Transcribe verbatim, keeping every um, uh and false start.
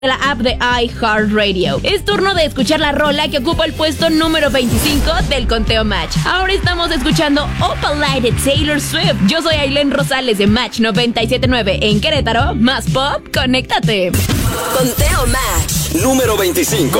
la app de iHeartRadio. Es turno de escuchar la rola que ocupa el puesto número veinticinco del conteo Match. Ahora estamos escuchando Opalite de Taylor Swift. Yo soy Ailén Rosales de Match noventa y siete punto nueve en Querétaro. Más pop, conéctate. Conteo Match número veinticinco.